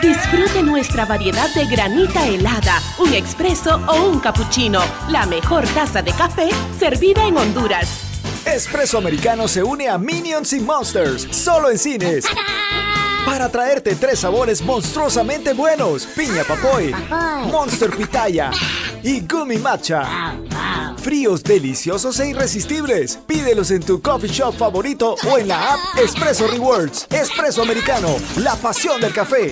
Disfrute nuestra variedad de granita helada, un expreso o un cappuccino. La mejor taza de café servida en Honduras. Espresso Americano se une a Minions y Monsters, solo en cines. Para traerte 3 sabores monstruosamente buenos: piña papoy, Monster pitaya y gummy matcha. Fríos, deliciosos e irresistibles. Pídelos en tu coffee shop favorito o en la app Espresso Rewards. Espresso Americano, la pasión del café.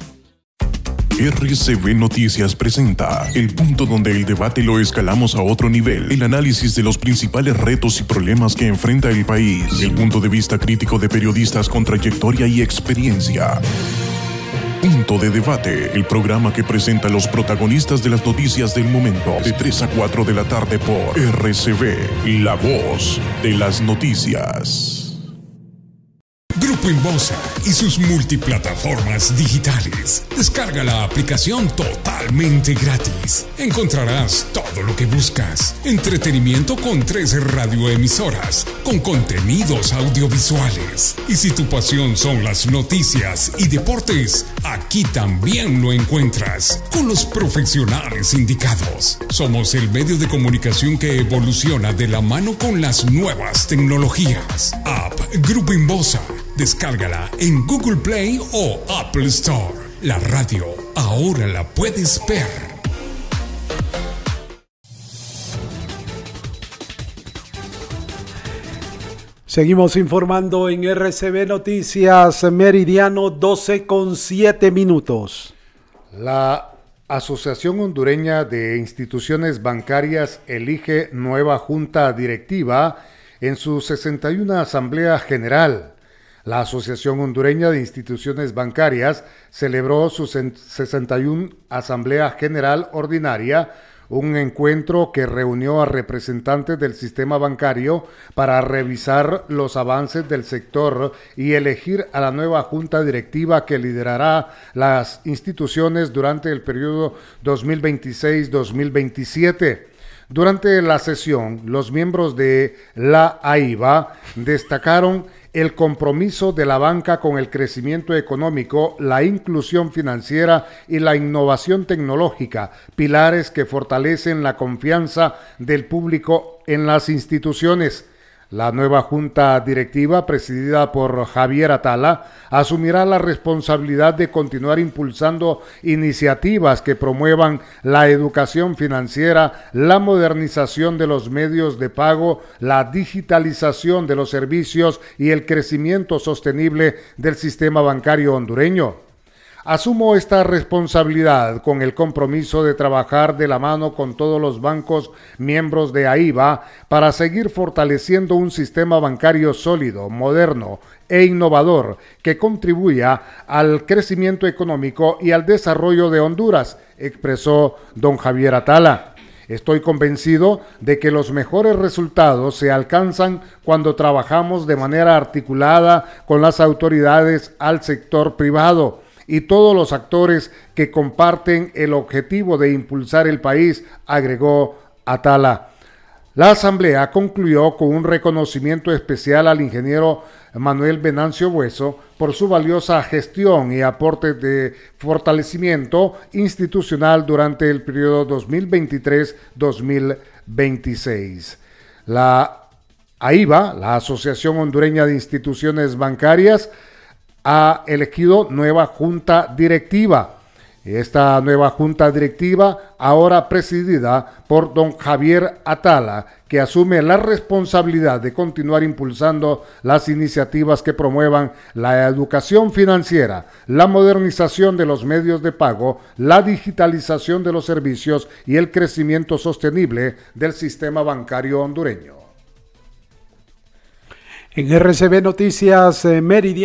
RCB Noticias presenta el punto donde el debate lo escalamos a otro nivel, el análisis de los principales retos y problemas que enfrenta el país, el punto de vista crítico de periodistas con trayectoria y experiencia. Punto de Debate, el programa que presenta a los protagonistas de las noticias del momento, de 3 a 4 de la tarde por RCB, la voz de las noticias. Grupo Inbosa y sus multiplataformas digitales. Descarga la aplicación totalmente gratis. Encontrarás todo lo que buscas. Entretenimiento con 3 radioemisoras, con contenidos audiovisuales. Y si tu pasión son las noticias y deportes, aquí también lo encuentras, con los profesionales indicados. Somos el medio de comunicación que evoluciona de la mano con las nuevas tecnologías. App Grupo Inbosa. Descárgala en Google Play o Apple Store. La radio ahora la puedes ver. Seguimos informando en RCB Noticias, meridiano 12:07. La Asociación Hondureña de Instituciones Bancarias elige nueva junta directiva en su 61 Asamblea General. La Asociación Hondureña de Instituciones Bancarias celebró su 61 Asamblea General Ordinaria, un encuentro que reunió a representantes del sistema bancario para revisar los avances del sector y elegir a la nueva junta directiva que liderará las instituciones durante el periodo 2026-2027. Durante la sesión, los miembros de la AIBA destacaron el compromiso de la banca con el crecimiento económico, la inclusión financiera y la innovación tecnológica, pilares que fortalecen la confianza del público en las instituciones. La nueva junta directiva, presidida por Javier Atala, asumirá la responsabilidad de continuar impulsando iniciativas que promuevan la educación financiera, la modernización de los medios de pago, la digitalización de los servicios y el crecimiento sostenible del sistema bancario hondureño. Asumo esta responsabilidad con el compromiso de trabajar de la mano con todos los bancos miembros de AIBA para seguir fortaleciendo un sistema bancario sólido, moderno e innovador que contribuya al crecimiento económico y al desarrollo de Honduras, expresó don Javier Atala. Estoy convencido de que los mejores resultados se alcanzan cuando trabajamos de manera articulada con las autoridades al sector privado y todos los actores que comparten el objetivo de impulsar el país, agregó Atala. La asamblea concluyó con un reconocimiento especial al ingeniero Manuel Venancio Bueso por su valiosa gestión y aporte de fortalecimiento institucional durante el periodo 2023-2026. La AIBA, la Asociación Hondureña de Instituciones Bancarias, ha elegido nueva junta directiva. Esta nueva junta directiva, ahora presidida por don Javier Atala, que asume la responsabilidad de continuar impulsando las iniciativas que promuevan la educación financiera, la modernización de los medios de pago, la digitalización de los servicios y el crecimiento sostenible del sistema bancario hondureño. En RCB Noticias, Meridiano.